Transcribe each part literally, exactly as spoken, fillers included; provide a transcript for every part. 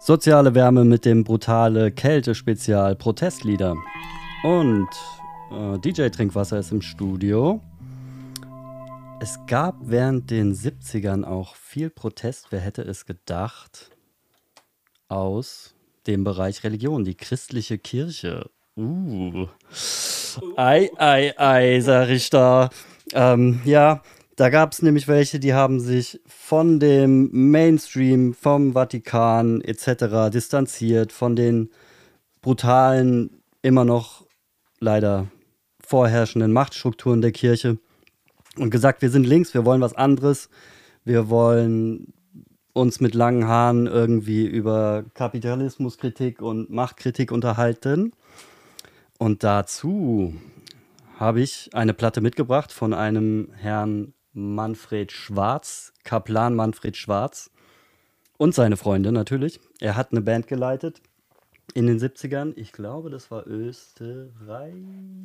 Soziale Wärme mit dem brutale Kälte-Spezial Protestlieder. Und äh, D J Trinkwasser ist im Studio. Es gab während den siebzigern auch viel Protest, wer hätte es gedacht, aus dem Bereich Religion, die christliche Kirche. Uh. Ei, ei, ei, sag ich da. Ähm, ja, da gab es nämlich welche, die haben sich von dem Mainstream, vom Vatikan et cetera distanziert, von den brutalen, immer noch leider vorherrschenden Machtstrukturen der Kirche und gesagt, wir sind links, wir wollen was anderes, wir wollen uns mit langen Haaren irgendwie über Kapitalismuskritik und Machtkritik unterhalten. Und dazu habe ich eine Platte mitgebracht von einem Herrn Manfred Schwarz, Kaplan Manfred Schwarz und seine Freunde natürlich. Er hat eine Band geleitet in den siebzigern. Ich glaube, das war Österreich.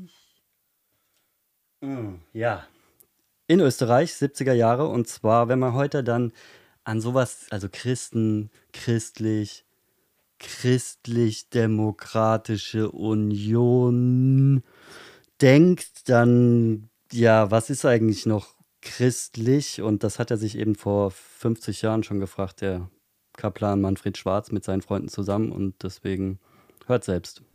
Hm, ja, in Österreich, siebziger Jahre. Und zwar, wenn man heute dann an sowas, also Christen, christlich, christlich-demokratische Union denkt, dann, ja, was ist eigentlich noch christlich? Und das hat er sich eben vor fünfzig Jahren schon gefragt, der Kaplan Manfred Schwarz mit seinen Freunden zusammen. Und deswegen hört selbst.